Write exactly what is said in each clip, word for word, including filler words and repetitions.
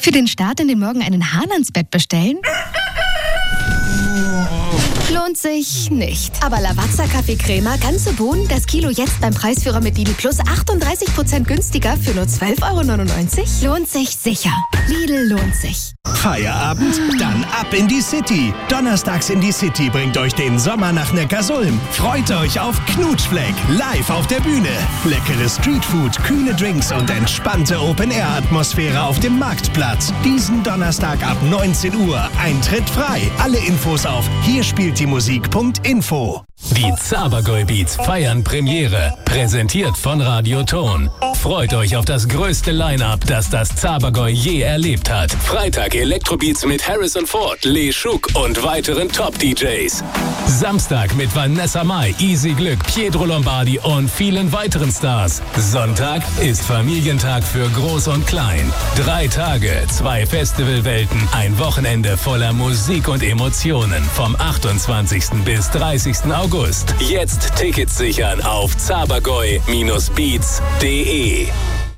Für den Start in den Morgen einen Hahn ans Bett bestellen? Lohnt sich nicht. Aber Lavazza Kaffeecrema, ganze Bohnen, das Kilo jetzt beim Preisführer mit Lidl Plus achtunddreißig Prozent günstiger für nur zwölf Euro neunundneunzig? Lohnt sich sicher. Lidl lohnt sich. Feierabend? Dann ab in die City. Donnerstags in die City bringt euch den Sommer nach Neckarsulm. Freut euch auf Knutschfleck, live auf der Bühne. Leckere Streetfood, kühle Drinks und entspannte Open-Air-Atmosphäre auf dem Marktplatz. Diesen Donnerstag ab neunzehn Uhr. Eintritt frei. Alle Infos auf hier spielt die Musik Punkt info. Die Zabergäu Beats feiern Premiere. Präsentiert von Radio Ton. Freut euch auf das größte Line-Up, das das Zabergäu je erlebt hat. Freitag Elektrobeats mit Harrison Ford, Lee Schuck und weiteren Top-D Js. Samstag mit Vanessa Mai, Easy Glück, Pietro Lombardi und vielen weiteren Stars. Sonntag ist Familientag für Groß und Klein. Drei Tage, zwei Festivalwelten, ein Wochenende voller Musik und Emotionen. Vom achtundzwanzigsten bis dreißigsten August. Jetzt Tickets sichern auf zabergäu Bindestrich beats Punkt de.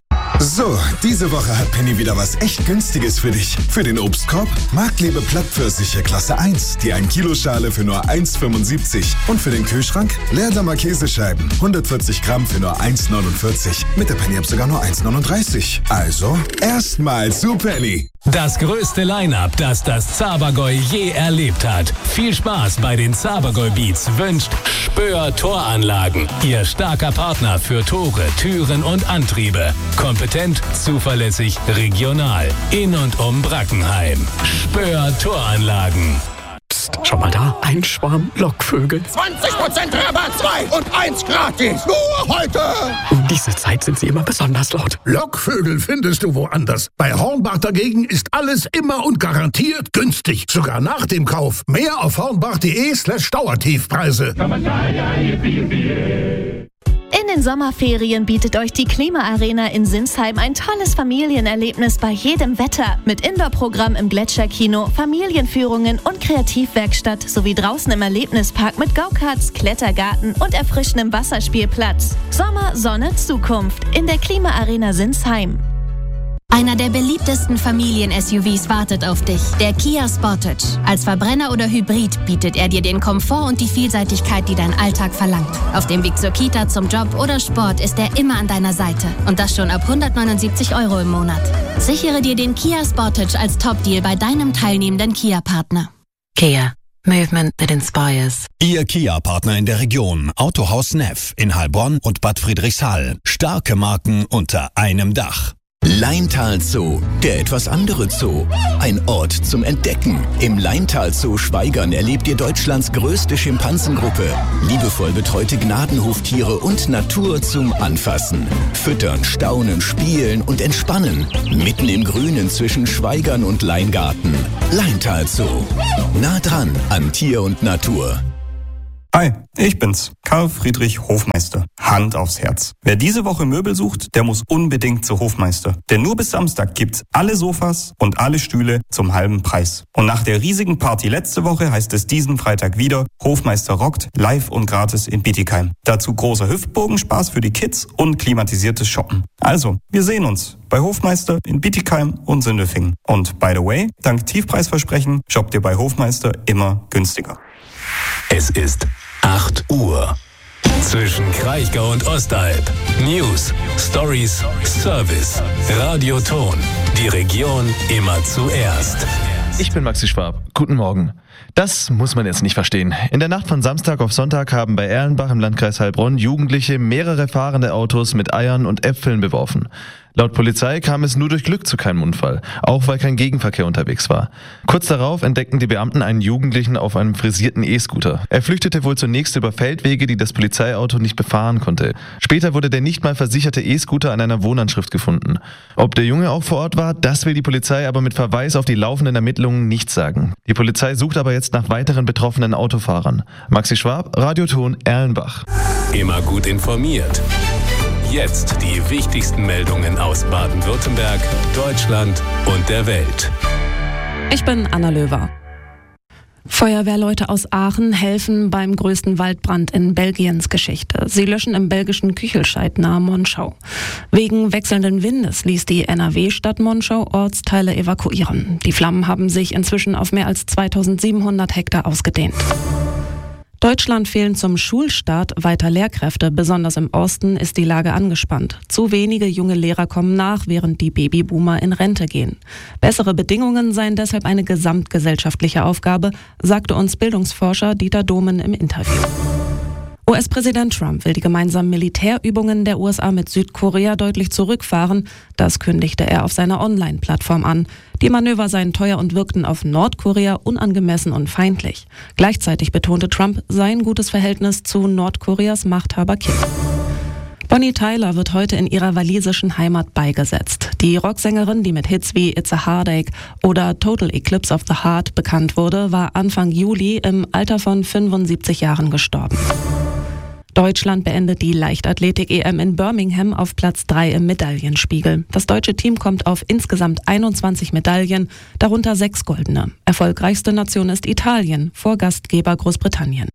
So, diese Woche hat Penny wieder was echt Günstiges für dich. Für den Obstkorb Marktlebe Plattpfirsiche Klasse eins, die ein Kilo Schale für nur eins fünfundsiebzig. Und für den Kühlschrank Leerdammer Käsescheiben, hundertvierzig Gramm für nur eins neunundvierzig. Mit der Penny-App sogar nur eins neununddreißig. Also, erstmal zu Penny. Das größte Line-Up, das das Zabergäu je erlebt hat. Viel Spaß bei den Zabergäu Beats wünscht Spöer Toranlagen. Ihr starker Partner für Tore, Türen und Antriebe. Kompetent, zuverlässig, regional. In und um Brackenheim. Spöer Toranlagen. Psst, schau mal da. Ein Schwarm Lockvögel. zwanzig Prozent Rabatt, zwei und eins gratis. Nur heute. Um diese Zeit sind sie immer besonders laut. Lockvögel findest du woanders. Bei Hornbach dagegen ist alles immer und garantiert günstig. Sogar nach dem Kauf. Mehr auf hornbach.de slash Dauertiefpreise. In den Sommerferien bietet euch die Klimaarena in Sinsheim ein tolles Familienerlebnis bei jedem Wetter. Mit Indoor-Programm im Gletscherkino, Familienführungen und Kreativwerkstatt sowie draußen im Erlebnispark mit Go-Karts, Klettergarten und erfrischendem Wasserspielplatz. Sommer, Sonne, Zukunft in der Klimaarena Sinsheim. Einer der beliebtesten Familien-S U Vs wartet auf dich, der Kia Sportage. Als Verbrenner oder Hybrid bietet er dir den Komfort und die Vielseitigkeit, die dein Alltag verlangt. Auf dem Weg zur Kita, zum Job oder Sport ist er immer an deiner Seite. Und das schon ab hundertneunundsiebzig Euro im Monat. Sichere dir den Kia Sportage als Top-Deal bei deinem teilnehmenden Kia-Partner. Kia. Movement that inspires. Ihr Kia-Partner in der Region. Autohaus Neff in Heilbronn und Bad Friedrichshall. Starke Marken unter einem Dach. Laintal Zoo, der etwas andere Zoo. Ein Ort zum Entdecken. Im Laintal Zoo Schwaigern erlebt ihr Deutschlands größte Schimpansengruppe. Liebevoll betreute Gnadenhoftiere und Natur zum Anfassen. Füttern, staunen, spielen und entspannen. Mitten im Grünen zwischen Schwaigern und Leingarten. Laintal Zoo. Nah dran an Tier und Natur. Hi, ich bin's, Karl Friedrich Hofmeister. Hand aufs Herz. Wer diese Woche Möbel sucht, der muss unbedingt zu Hofmeister. Denn nur bis Samstag gibt's alle Sofas und alle Stühle zum halben Preis. Und nach der riesigen Party letzte Woche heißt es diesen Freitag wieder, Hofmeister rockt, live und gratis in Bietigheim. Dazu großer Hüftbogenspaß für die Kids und klimatisiertes Shoppen. Also, wir sehen uns bei Hofmeister in Bietigheim und Sindelfingen. Und by the way, dank Tiefpreisversprechen shoppt ihr bei Hofmeister immer günstiger. Es ist acht Uhr. Zwischen Kraichgau und Ostalb. News, Stories, Service. Radio Ton. Die Region immer zuerst. Ich bin Maxi Schwab. Guten Morgen. Das muss man jetzt nicht verstehen. In der Nacht von Samstag auf Sonntag haben bei Erlenbach im Landkreis Heilbronn Jugendliche mehrere fahrende Autos mit Eiern und Äpfeln beworfen. Laut Polizei kam es nur durch Glück zu keinem Unfall, auch weil kein Gegenverkehr unterwegs war. Kurz darauf entdeckten die Beamten einen Jugendlichen auf einem frisierten E-Scooter. Er flüchtete wohl zunächst über Feldwege, die das Polizeiauto nicht befahren konnte. Später wurde der nicht mal versicherte E-Scooter an einer Wohnanschrift gefunden. Ob der Junge auch vor Ort war, das will die Polizei aber mit Verweis auf die laufenden Ermittlungen nicht sagen. Die Polizei sucht aber jetzt nach weiteren betroffenen Autofahrern. Maxi Schwab, Radio Ton, Erlenbach. Immer gut informiert. Jetzt die wichtigsten Meldungen aus Baden-Württemberg, Deutschland und der Welt. Ich bin Anna Löwer. Feuerwehrleute aus Aachen helfen beim größten Waldbrand in Belgiens Geschichte. Sie löschen im belgischen Küchelscheid nahe Monschau. Wegen wechselnden Windes ließ die N R W-Stadt Monschau Ortsteile evakuieren. Die Flammen haben sich inzwischen auf mehr als zweitausendsiebenhundert Hektar ausgedehnt. Deutschland fehlen zum Schulstart weiter Lehrkräfte. Besonders im Osten ist die Lage angespannt. Zu wenige junge Lehrer kommen nach, während die Babyboomer in Rente gehen. Bessere Bedingungen seien deshalb eine gesamtgesellschaftliche Aufgabe, sagte uns Bildungsforscher Dieter Domen im Interview. U S-Präsident Trump will die gemeinsamen Militärübungen der U S A mit Südkorea deutlich zurückfahren. Das kündigte er auf seiner Online-Plattform an. Die Manöver seien teuer und wirkten auf Nordkorea unangemessen und feindlich. Gleichzeitig betonte Trump sein gutes Verhältnis zu Nordkoreas Machthaber Kim. Bonnie Tyler wird heute in ihrer walisischen Heimat beigesetzt. Die Rocksängerin, die mit Hits wie It's a Heartache oder Total Eclipse of the Heart bekannt wurde, war Anfang Juli im Alter von fünfundsiebzig Jahren gestorben. Deutschland beendet die Leichtathletik-E M in Birmingham auf Platz drei im Medaillenspiegel. Das deutsche Team kommt auf insgesamt einundzwanzig Medaillen, darunter sechs goldene. Erfolgreichste Nation ist Italien, vor Gastgeber Großbritannien.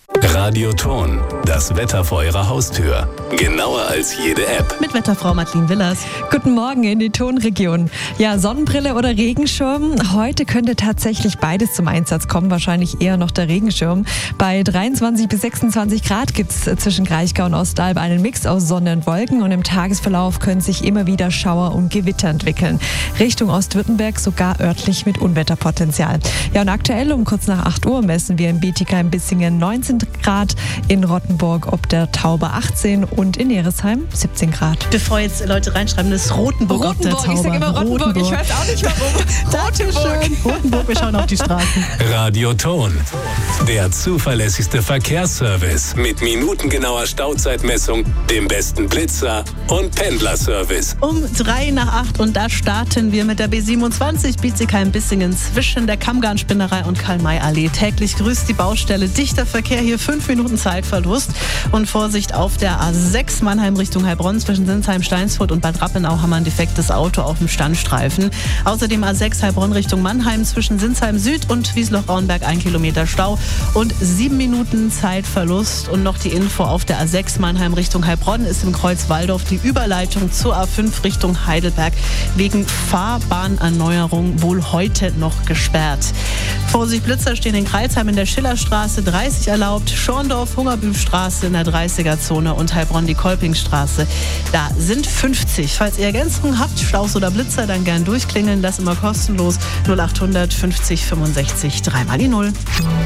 Radioton, das Wetter vor Ihrer Haustür. Genauer als jede App. Mit Wetterfrau Madeleine Willers. Guten Morgen in die Tonregion. Ja, Sonnenbrille oder Regenschirm? Heute könnte tatsächlich beides zum Einsatz kommen. Wahrscheinlich eher noch der Regenschirm. Bei dreiundzwanzig bis sechsundzwanzig Grad gibt es zwischen Kraichgau und Ostalb einen Mix aus Sonne und Wolken. Und im Tagesverlauf können sich immer wieder Schauer und Gewitter entwickeln. Richtung Ostwürttemberg sogar örtlich mit Unwetterpotenzial. Ja, und aktuell um kurz nach acht Uhr messen wir in Bietigheim-Bissingen neunzehn Grad, in Rottenburg ob der Tauber achtzehn und in Neresheim siebzehn Grad. Bevor jetzt Leute reinschreiben, das ist Rotenburg, Rotenburg ob der Tauber. Ich sage immer Rottenburg, Rotenburg. Ich weiß auch nicht warum. Rotenburg. Rotenburg, wir schauen auf die Straßen. Radioton, der zuverlässigste Verkehrsservice mit minutengenauer Stauzeitmessung, dem besten Blitzer und Pendlerservice. Um drei nach acht und da starten wir mit der B siebenundzwanzig Bietigheim-Bissingen zwischen der Kammgarnspinnerei und Karl-May-Allee. Täglich grüßt die Baustelle, dichter Verkehr, hier fünf Minuten Zeitverlust und Vorsicht auf der A sechs Mannheim Richtung Heilbronn zwischen Sinsheim, Steinsfurt und Bad Rappenau haben wir ein defektes Auto auf dem Standstreifen. Außerdem A sechs Heilbronn Richtung Mannheim zwischen Sinsheim Süd und Wiesloch-Rauenberg ein Kilometer Stau und sieben Minuten Zeitverlust. Und noch die Info auf der A sechs Mannheim Richtung Heilbronn ist im Kreuz Walldorf die Überleitung zur A fünf Richtung Heidelberg wegen Fahrbahnerneuerung wohl heute noch gesperrt. Vorsicht, Blitzer stehen in Kreilsheim in der Schillerstraße, dreißig erlaubt, Schorndorf, Hungerbühlstraße in der dreißiger-Zone und Heilbronn die Kolpingstraße. Da sind fünfzig. Falls ihr Ergänzungen habt, Staus oder Blitzer, dann gern durchklingeln. Das immer kostenlos. null achthundert fünfzig fünfundsechzig dreimal die Null.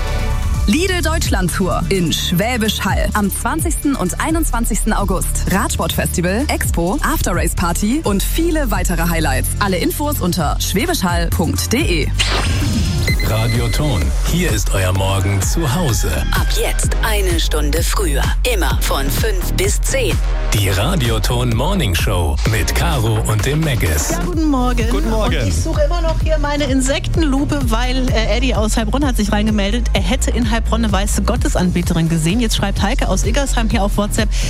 Lidl Deutschland Tour in Schwäbisch Hall am zwanzigsten und einundzwanzigsten August. Radsportfestival, Expo, After-Race Party und viele weitere Highlights. Alle Infos unter schwäbischhall punkt de. Radioton, hier ist euer Morgen zu Hause. Ab jetzt eine Stunde früher. Immer von fünf bis zehn. Die Radioton Morning Show mit Caro und dem Meggis. Ja, guten Morgen. Guten Morgen. Und ich suche immer noch hier meine Insektenlupe, weil äh, Eddie aus Heilbronn hat sich reingemeldet. Er hätte in Heilbronn eine weiße Gottesanbeterin gesehen. Jetzt schreibt Heike aus Iggersheim hier auf WhatsApp: